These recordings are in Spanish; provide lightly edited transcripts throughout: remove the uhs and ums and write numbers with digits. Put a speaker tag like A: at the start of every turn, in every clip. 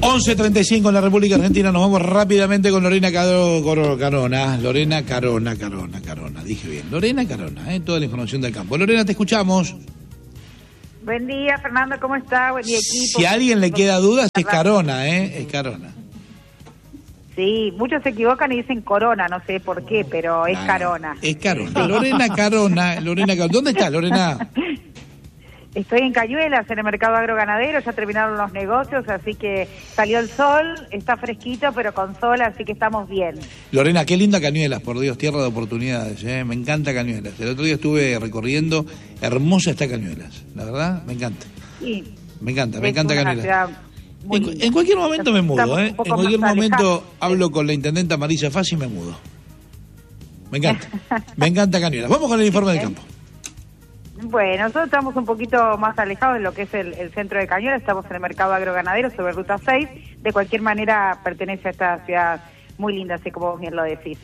A: 11:35 en la República Argentina. Nos vamos rápidamente con Lorena Carona. Lorena Carona. Dije bien. Lorena Carona, toda la información del campo. Lorena, te escuchamos.
B: Buen día, Fernando, ¿cómo está? Buen día, equipo.
A: Si a alguien le queda dudas, es Carona, Es Carona.
B: Sí, muchos se equivocan y dicen Corona, no sé por qué, pero es Carona.
A: Es Carona. Lorena Carona. ¿Dónde está, Lorena?
B: Estoy en Cañuelas, en el mercado agroganadero, ya terminaron los negocios, así que salió el sol, está fresquito, pero con sol, así que estamos bien.
A: Lorena, qué linda Cañuelas, por Dios, tierra de oportunidades, me encanta Cañuelas. El otro día estuve recorriendo, hermosa está Cañuelas, la verdad, me encanta.
B: Sí.
A: Me encanta Cañuelas.
B: En
A: cualquier momento me mudo, En cualquier momento hablo
B: sí.
A: con la intendenta Marisa Fassi y me mudo. Me encanta Cañuelas. Vamos con el informe del campo.
B: Bueno, nosotros estamos un poquito más alejados de lo que es el centro de Cañuelas, estamos en el mercado agroganadero sobre Ruta 6, de cualquier manera pertenece a esta ciudad muy linda, así como vos bien lo decís.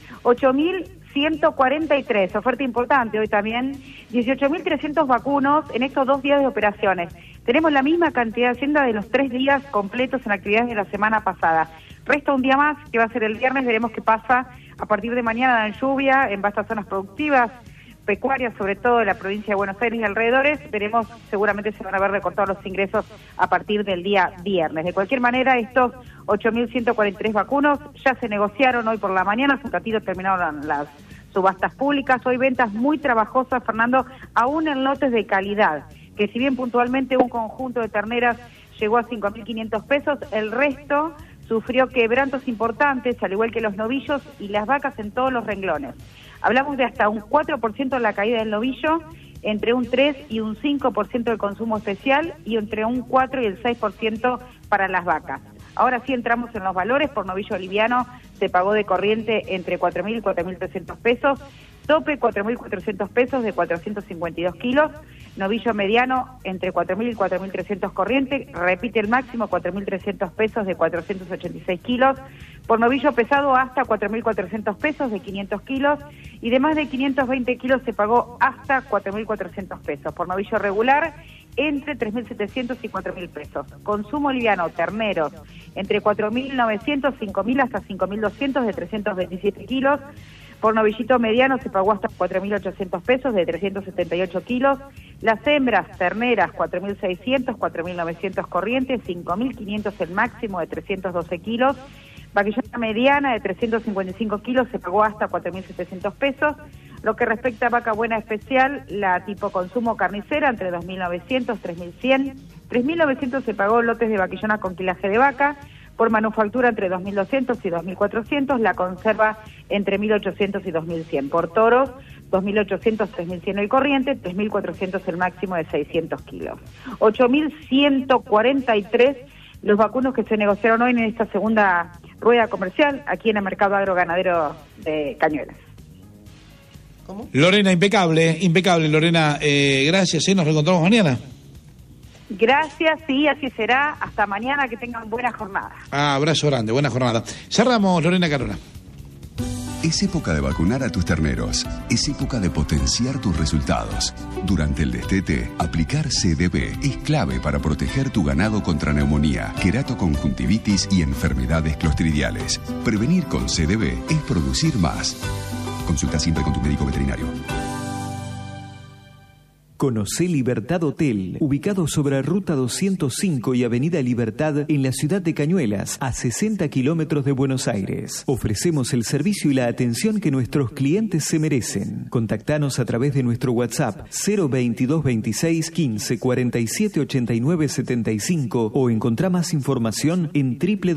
B: 8.143, oferta importante hoy también, 18.300 vacunos en estos 2 días de operaciones. Tenemos la misma cantidad de hacienda de los 3 días completos en actividades de la semana pasada. Resta un día más, que va a ser el viernes, veremos qué pasa a partir de mañana en lluvia, en vastas zonas productivas, pecuarias, sobre todo en la provincia de Buenos Aires y alrededores. Veremos, seguramente se van a ver recortados los ingresos a partir del día viernes. De cualquier manera, estos 8.143 vacunos ya se negociaron hoy por la mañana, hace un ratito terminaron las subastas públicas. Hoy ventas muy trabajosas, Fernando, aún en lotes de calidad, que si bien puntualmente un conjunto de terneras llegó a 5.500 pesos, el resto sufrió quebrantos importantes, al igual que los novillos y las vacas en todos los renglones. Hablamos de hasta un 4% en la caída del novillo, entre un 3 y un 5% del consumo especial y entre un 4 y el 6% para las vacas. Ahora sí entramos en los valores. Por novillo liviano se pagó de corriente entre 4.000 y 4.300 pesos, tope 4.400 pesos de 452 kilos, novillo mediano entre 4.000 y 4.300 corriente, repite el máximo 4.300 pesos de 486 kilos, por novillo pesado hasta 4.400 pesos de 500 kilos y de más de 520 kilos se pagó hasta 4.400 pesos, por novillo regular entre 3.700 y 4.000 pesos. Consumo liviano, terneros, entre 4.900, 5.000 hasta 5.200 de 327 kilos. Por novillito mediano se pagó hasta 4.800 pesos de 378 kilos. Las hembras terneras, 4.600, 4.900 corrientes, 5.500 el máximo de 312 kilos. Vaquillona mediana de 355 kilos se pagó hasta 4.700 pesos. Lo que respecta a vaca buena especial, la tipo consumo carnicera entre 2.900, 3.100. 3.900 se pagó lotes de vaquillona con quilaje de vaca. Por manufactura entre 2.200 y 2.400, la conserva entre 1.800 y 2.100. Por toros, 2.800, 3.100 el corriente, 3.400 el máximo de 600 kilos. 8.143 los vacunos que se negociaron hoy en esta segunda rueda comercial aquí en el mercado agroganadero de Cañuelas.
A: ¿Cómo? Lorena, impecable, Lorena. Gracias, nos reencontramos mañana.
B: Gracias, sí, así será. Hasta mañana, que tengan buena jornada.
A: Abrazo grande, buena jornada. Cerramos, Lorena Carona.
C: Es época de vacunar a tus terneros. Es época de potenciar tus resultados. Durante el destete, aplicar CDB es clave para proteger tu ganado contra neumonía, queratoconjuntivitis y enfermedades clostridiales. Prevenir con CDB es producir más. Consulta siempre con tu médico veterinario.
D: Conocé Libertad Hotel, ubicado sobre Ruta 205 y Avenida Libertad en la ciudad de Cañuelas, a 60 kilómetros de Buenos Aires. Ofrecemos el servicio y la atención que nuestros clientes se merecen. Contactanos a través de nuestro WhatsApp 022 26 15 47 89 75 o encontrá más información en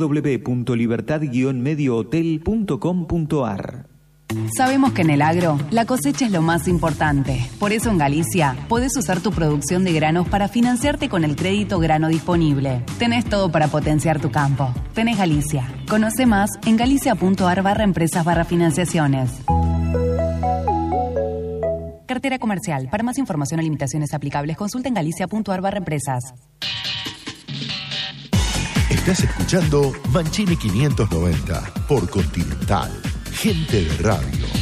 D: www.libertad-mediohotel.com.ar.
E: Sabemos que en el agro, la cosecha es lo más importante. Por eso en Galicia, podés usar tu producción de granos para financiarte con el crédito grano disponible. Tenés todo para potenciar tu campo. Tenés Galicia. Conoce más en galicia.ar/empresas/financiaciones. Cartera comercial. Para más información o limitaciones aplicables, consulta en galicia.ar/empresas.
F: Estás escuchando Mancini 590 por Continental. Gente de radio.